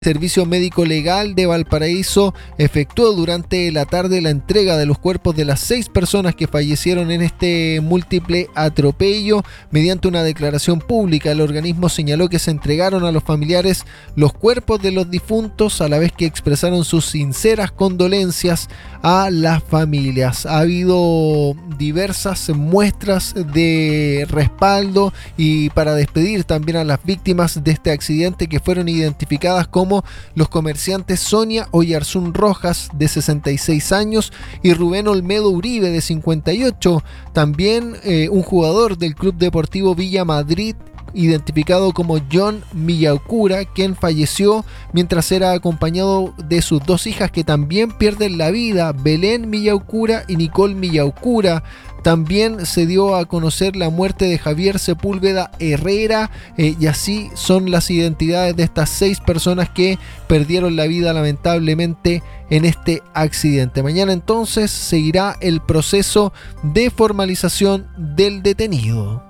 Servicio Médico Legal de Valparaíso efectuó durante la tarde la entrega de los cuerpos de las 6 personas que fallecieron en este múltiple atropello. Mediante una declaración pública, el organismo señaló que se entregaron a los familiares los cuerpos de los difuntos, a la vez que expresaron sus sinceras condolencias a las familias. Ha habido diversas muestras de respaldo y para despedir también a las víctimas de este accidente, que fueron identificadas como los comerciantes Sonia Oyarzún Rojas, de 66 años, y Rubén Olmedo Uribe, de 58. También un jugador del Club Deportivo Villa Madrid, identificado como John Millaucura, quien falleció mientras era acompañado de sus 2 hijas, que también pierden la vida, Belén Millaucura y Nicole Millaucura. También se dio a conocer la muerte de Javier Sepúlveda Herrera, y así son las identidades de estas 6 personas que perdieron la vida lamentablemente en este accidente. Mañana entonces seguirá el proceso de formalización del detenido.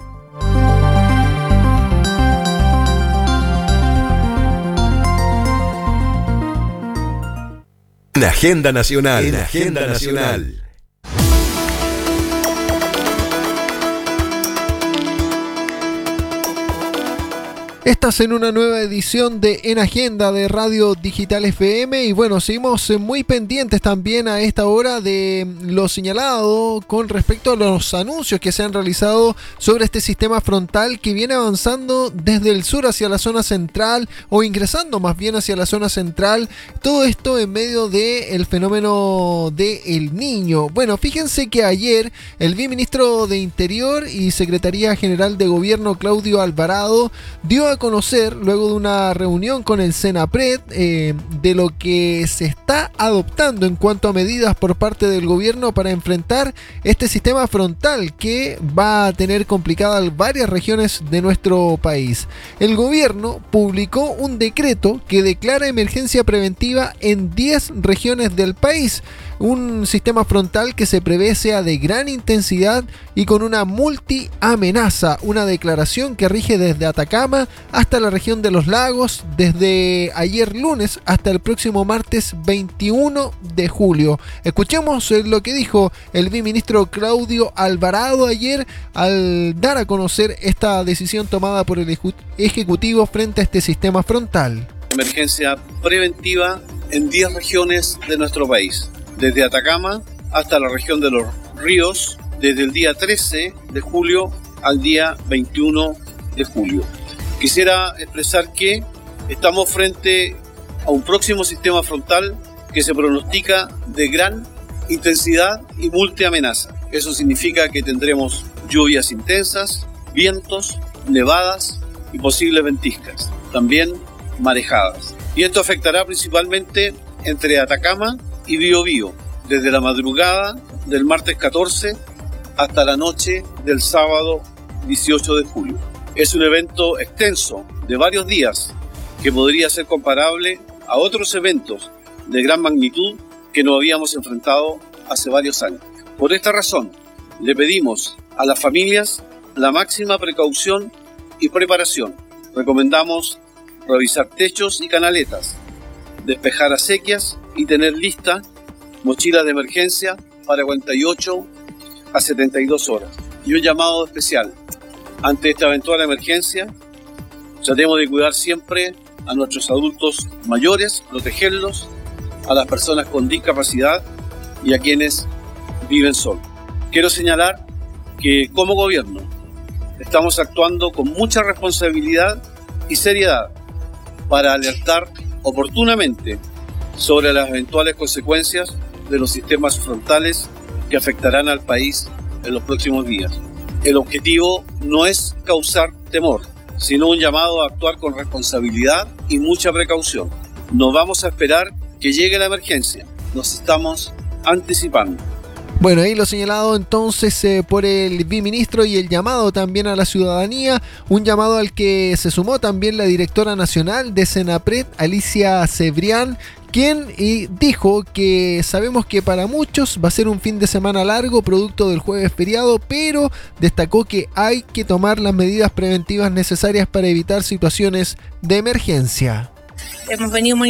En Agenda Nacional. En Agenda Nacional. Estás en una nueva edición de En Agenda de Radio Digital FM y bueno, seguimos muy pendientes también a esta hora de lo señalado con respecto a los anuncios que se han realizado sobre este sistema frontal que viene avanzando desde el sur hacia la zona central, o ingresando más bien hacia la zona central. Todo esto en medio del fenómeno de El Niño. Bueno, fíjense que ayer el viceministro de Interior y Secretaría General de Gobierno, Claudio Alvarado, dio a conocer, luego de una reunión con el Senapred, de lo que se está adoptando en cuanto a medidas por parte del gobierno para enfrentar este sistema frontal que va a tener complicadas varias regiones de nuestro país. El gobierno publicó un decreto que declara emergencia preventiva en 10 regiones del país. Un sistema frontal que se prevé sea de gran intensidad y con una multiamenaza. Una declaración que rige desde Atacama hasta la región de los lagos, desde ayer lunes hasta el próximo martes 21 de julio. Escuchemos lo que dijo el viceministro Claudio Alvarado ayer al dar a conocer esta decisión tomada por el Ejecutivo frente a este sistema frontal. Emergencia preventiva en 10 regiones de nuestro país, desde Atacama hasta la región de los ríos, desde el día 13 de julio al día 21 de julio. Quisiera expresar que estamos frente a un próximo sistema frontal que se pronostica de gran intensidad y multiamenaza. Eso significa que tendremos lluvias intensas, vientos, nevadas y posibles ventiscas, también marejadas. Y esto afectará principalmente entre Atacama y Biobío, desde la madrugada del martes 14 hasta la noche del sábado 18 de julio. Es un evento extenso de varios días que podría ser comparable a otros eventos de gran magnitud que nos habíamos enfrentado hace varios años. Por esta razón, le pedimos a las familias la máxima precaución y preparación. Recomendamos revisar techos y canaletas, despejar acequias y tener lista mochilas de emergencia para 48 a 72 horas. Y un llamado especial: ante esta eventual emergencia, tratemos de cuidar siempre a nuestros adultos mayores, protegerlos, a las personas con discapacidad y a quienes viven solos. Quiero señalar que como gobierno estamos actuando con mucha responsabilidad y seriedad para alertar oportunamente sobre las eventuales consecuencias de los sistemas frontales que afectarán al país en los próximos días. El objetivo no es causar temor, sino un llamado a actuar con responsabilidad y mucha precaución. No vamos a esperar que llegue la emergencia, nos estamos anticipando. Bueno, ahí lo señalado entonces por el viceministro y el llamado también a la ciudadanía, un llamado al que se sumó también la directora nacional de Senapred, Alicia Cebrián, quien dijo que sabemos que para muchos va a ser un fin de semana largo producto del jueves feriado, pero destacó que hay que tomar las medidas preventivas necesarias para evitar situaciones de emergencia. hemos venido